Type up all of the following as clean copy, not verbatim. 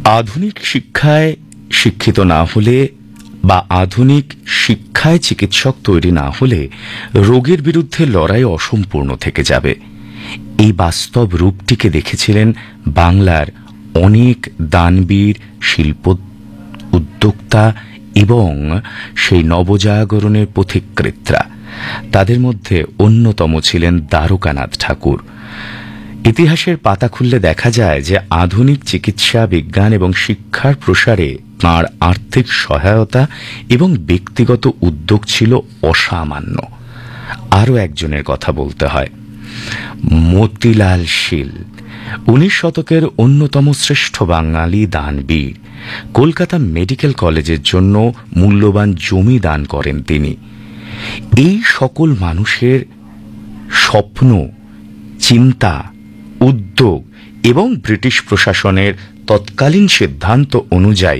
আধুনিক শিক্ষায় শিক্ষিত না হলে বা আধুনিক শিক্ষায় চিকিৎসক তৈরি না হলে রোগের বিরুদ্ধে লড়াই অসম্পূর্ণ থেকে যাবে। এই বাস্তব রূপটিকে দেখেছিলেন বাংলার অনেক দানবীর, শিল্প উদ্যোক্তা এবং সেই নবজাগরণের পথিকৃতরা। তাদের মধ্যে অন্যতম ছিলেন দ্বারকানাথ ঠাকুর। ইতিহাসের পাতা খুললে দেখা যায় যে আধুনিক চিকিৎসা বিজ্ঞান এবং শিক্ষার প্রসারে তাঁর আর্থিক সহায়তা এবং ব্যক্তিগত উদ্যোগ ছিল অসামান্য। আরও একজনের কথা বলতে হয়, মতিলাল শীল। 19 শতকের অন্যতম শ্রেষ্ঠ বাঙালি দানবীর। কলকাতা মেডিকেল কলেজের জন্য মূল্যবান জমি দান করেন তিনি। এই সকল মানুষের স্বপ্ন, চিন্তা, উদ্যোগ এবং ব্রিটিশ প্রশাসনের তৎকালীন সিদ্ধান্ত অনুযায়ী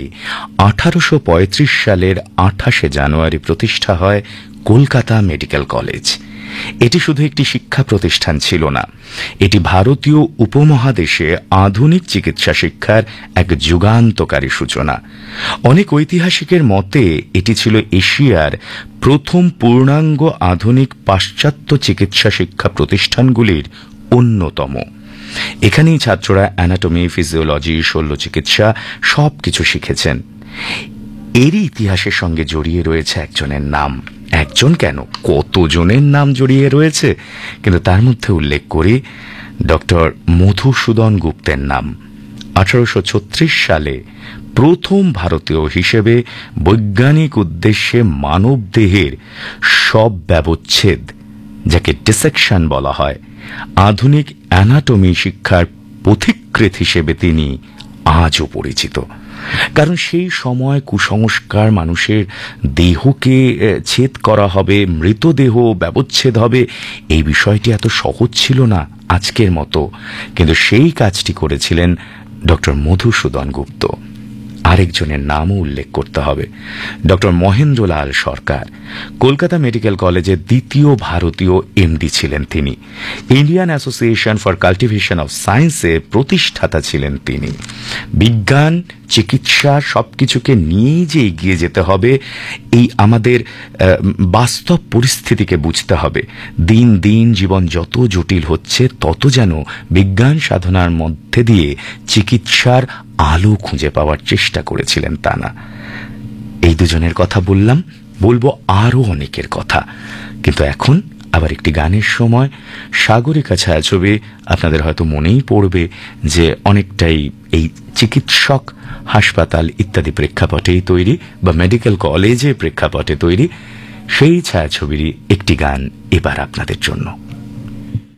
1835 সালের 28শে জানুয়ারি প্রতিষ্ঠা হয় কলকাতা মেডিকেল কলেজ। এটি শুধু একটি শিক্ষা প্রতিষ্ঠান ছিল না, এটি ভারতীয় উপমহাদেশে আধুনিক চিকিৎসা শিক্ষার এক যুগান্তকারী সূচনা। অনেক ঐতিহাসিকের মতে এটি ছিল এশিয়ার প্রথম পূর্ণাঙ্গ আধুনিক পাশ্চাত্য চিকিৎসা শিক্ষা প্রতিষ্ঠানগুলির অন্যতম। এখানেই ছাত্ররা অ্যানাটমি, ফিজিওলজি, শল্য চিকিৎসা সবকিছু শিখেছেন। এরই ইতিহাসের সঙ্গে জড়িয়ে রয়েছে একজনের নাম। একজন কেন, কতজনের নাম জড়িয়ে রয়েছে, কিন্তু তার মধ্যে উল্লেখ করি ডক্টর মধুসূদন গুপ্তের নাম। 1836 সালে প্রথম ভারতীয় হিসেবে বৈজ্ঞানিক উদ্দেশ্যে মানব দেহের সব ব্যবচ্ছেদ, যাকে ডিসেকশন বলা হয়, আধুনিক অ্যানাটমি শিক্ষার পথিকৃৎ হিসেবে তিনি আজও পরিচিত। কারণ সেই সময় কুসংস্কার, মানুষের দেহকে ছেদ করা হবে, মৃতদেহ ব্যবচ্ছেদ হবে, এই বিষয়টি এত সহজ ছিল না আজকের মতো। কিন্তু সেই কাজটি করেছিলেন ডক্টর মধুসূদন গুপ্ত। আরেকজনের নামও উল্লেখ করতে হবে, ডক্টর মহেন্দ্রলাল সরকার। কলকাতা মেডিকেল কলেজের দ্বিতীয় ভারতীয় এমডি ছিলেন তিনি। Indian association for cultivation of সায়েন্সের প্রতিষ্ঠাতা ছিলেন তিনি। বিজ্ঞান, চিকিৎসা সবকিছুকে নিয়েই যে এগিয়ে যেতে হবে, এই আমাদের বাস্তব পরিস্থিতিকে বুঝতে হবে। দিন দিন জীবন যত জটিল হচ্ছে, তত যেন বিজ্ঞান সাধনার মধ্যে দিয়ে চিকিৎসার আলো খুঁজে পাওয়ার চেষ্টা করেছিলেন তারা। এই দুজনের কথা বললাম, বলবো আরো অনেকের কথা, কিন্তু এখন আবার একটি গানের সময়। সাগরিকা ছায়াছবি আপনাদের হয়তো মনেই পড়বে যে অনেকটাই এই চিকিৎসক, হাসপাতাল ইত্যাদি প্রেক্ষাপটেই তৈরি, বা মেডিকেল কলেজে প্রেক্ষাপটে তৈরি। সেই ছায়াছবিরই একটি গান এবার আপনাদের জন্য।